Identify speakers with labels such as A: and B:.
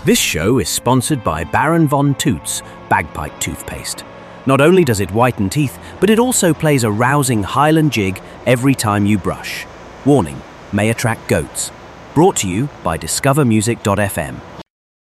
A: This show is sponsored by Baron Von Toots Bagpipe Toothpaste. Not only does it whiten teeth, but it also plays a rousing Highland jig every time you brush. Warning, may attract goats. Brought to you by discovermusic.fm.